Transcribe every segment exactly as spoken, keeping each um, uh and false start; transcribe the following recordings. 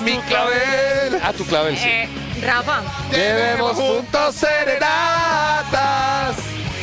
mi clavel. Ah, tu clavel, sí. Eh, Rafa. Llevemos juntos serenatas.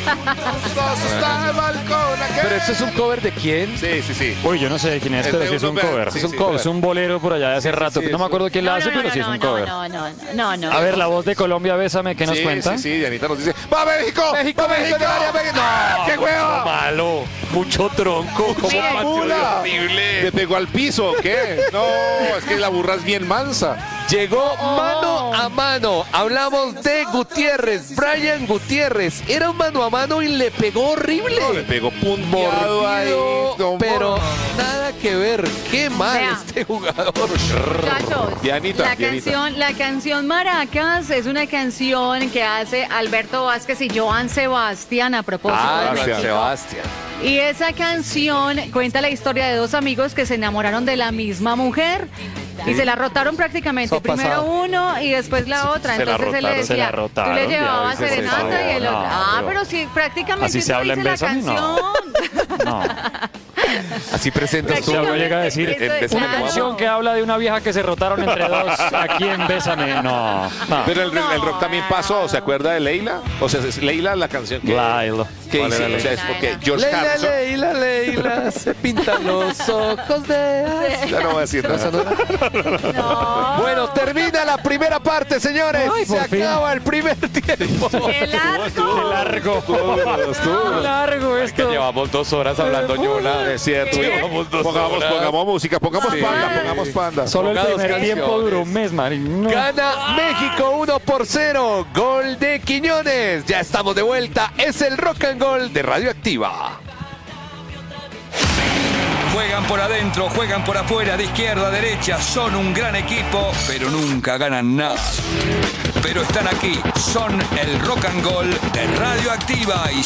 Pero esto es un cover de quién? Sí, sí, sí. Uy, yo no sé de quién es, Es pero de sí es un uno, cover. sí, Es un sí, cover. cover. Es un bolero por allá de hace Sí, rato. sí, que no es me un- acuerdo quién la No, hace, no, pero no, sí es no, un no, cover. no, no, no, no. A ver, la voz de Colombia, Bésame, ¿qué nos Sí, cuenta? sí, sí, Dianita nos dice, ¡va México! México, ¡Va México, México! México, ¡No! ¡Qué huevo! Malo, mucho tronco. ¿Cómo Miren. pateó de horrible? ¿Le pegó al piso o qué? No, es que la burra es bien mansa. Llegó mano a mano. Hablamos de Gutiérrez, Brian Gutiérrez. Era un mano a mano y le pegó horrible. No, le pegó punteado ahí. Mordido, No, pero no. nada que ver. Qué mal Vea. este jugador. Muchachos, Dianita, la Dianita. canción, la canción Maracas es una canción que hace Alberto Vázquez y Joan Sebastián a propósito Ah, de Gracias. México. Sebastián. Y esa canción cuenta la historia de dos amigos que se enamoraron de la misma mujer y se la rotaron prácticamente. Eso ha Primero pasado. uno y después la otra. se la Entonces él le rotaron, se decía, la rotaron, tú le ya, llevabas ese es el serenata y el favor. otro. No, Ah, pero- pero sí, prácticamente ¿Así se eso habla en dice la Bésame? No. canción. No. Así presentas tú. Yo voy a llegar a decir Eso es- una claro. canción que habla de una vieja que se rotaron entre dos. Aquí en Bésame, no. no. Pero el, No, el rock también pasó, ¿se acuerda de Leila? O sea, es Leila la canción que, Lailo. que ¿Cuál hizo, era o sea, Leila? es porque George Leila, Harrison... Leila, Leila, se pintan los ojos de... Ya no voy a decir nada. No. Bueno, termina la primera parte, señores. Ay, Se por fin. acaba el primer tiempo. ¡Qué largo! Qué largo. Qué largo esto. Llevamos dos horas hablando, Yola. Es cierto. Llevamos dos Pongamos, horas. pongamos música, pongamos Sí. panda, pongamos panda. Solo el Ponga dos primer tiempo canciones. duró un mes, Mari. No. Gana México uno por cero. Gol de Quiñones. Ya estamos de vuelta. Es el Rock and Roll de Radioactiva. Juegan por adentro, juegan por afuera, de izquierda a derecha, son un gran equipo, pero nunca ganan nada. Pero están aquí, son el Rock and Roll de Radioactiva y